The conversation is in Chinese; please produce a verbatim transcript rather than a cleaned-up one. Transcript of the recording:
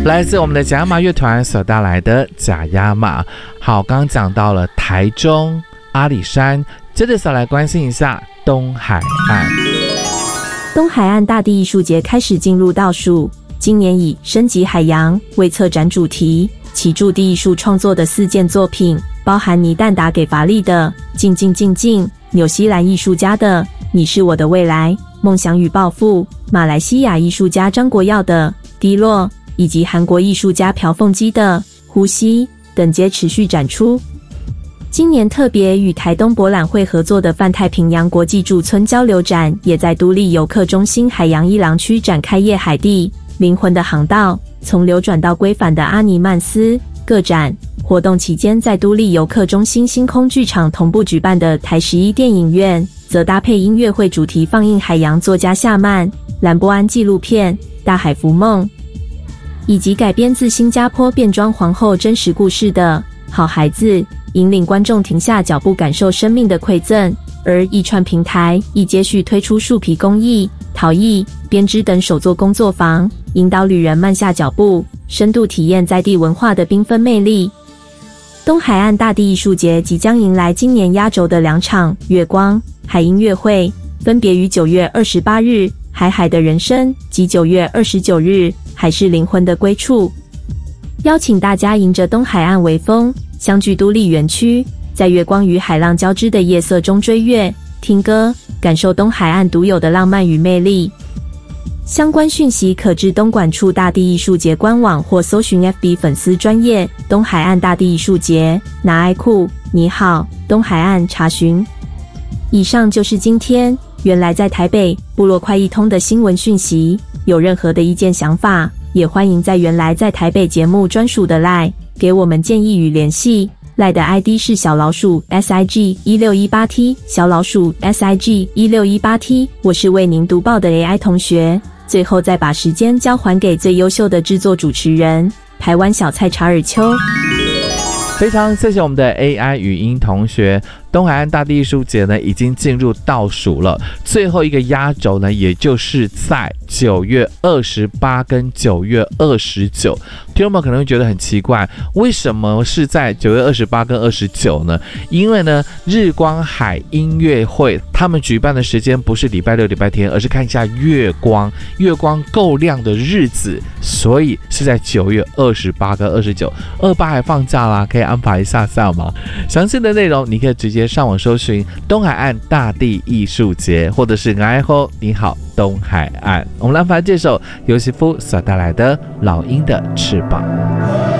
来自我们的假亚马乐团所带来的假亚马。好，刚刚讲到了台中、阿里山，接着再来关心一下东海岸。 东海岸大地艺术节开始进入倒数，今年以升级海洋为策展主题，其驻地艺术创作的四件作品，包含尼旦打给法利的《静静静静》，纽西兰艺术家的《你是我的未来》，梦想与抱负，马来西亚艺术家张国耀的《低落》，以及韩国艺术家朴凤基的《呼吸》等皆持续展出。今年特别与台东博览会合作的泛太平洋国际驻村交流展，也在都立游客中心海洋一廊区展开夜海地灵魂的航道，从流转到归返的阿尼曼斯个展。活动期间，在都立游客中心星空剧场同步举办的台十一电影院，则搭配音乐会主题放映海洋作家夏曼、兰波安纪录片《大海浮梦》，以及改编自新加坡变装皇后真实故事的《好孩子》，引领观众停下脚步，感受生命的馈赠。而艺创平台亦接续推出树皮工艺、陶艺、编织等手作工作坊，引导旅人慢下脚步，深度体验在地文化的缤纷魅力。东海岸大地艺术节即将迎来今年压轴的两场月光海音乐会，分别于九月二十八日海海的人生及九月二十九日海是灵魂的归处，邀请大家迎着东海岸微风，相聚都立园区，在月光与海浪交织的夜色中追月、听歌，感受东海岸独有的浪漫与魅力。相关讯息可至东莞处大地艺术节官网或搜寻 F B 粉丝专页东海岸大地艺术节，拿爱酷你好东海岸查询。以上就是今天原来在台北部落快一通的新闻讯息，有任何的意见想法，也欢迎在原来在台北节目专属的 LINE 给我们建议与联系。LINE 的 I D 是小老鼠 S I G 一六一八 T 小老鼠 S I G 一六一八 T， 我是为您读报的 A I 同学。最后再把时间交还给最优秀的制作主持人台湾小菜查尔丘。 非常谢谢我们的 A I 语音同学。东海岸大地艺术节呢已经进入倒数了，最后一个压轴呢，也就是在九月二十八跟九月二十九。听众们可能会觉得很奇怪，为什么是在九月二十八跟二十九呢？因为呢，日光海音乐会他们举办的时间不是礼拜六、礼拜天，而是看一下月光，月光够亮的日子，所以是在九月二十八跟二十九。二八还放假啦，可以安排一下下吗？详细的内容你可以直接上网搜寻东海岸大地艺术节，或者是爱吼你好东海岸。我们来翻这首尤西夫所带来的老鹰的翅膀。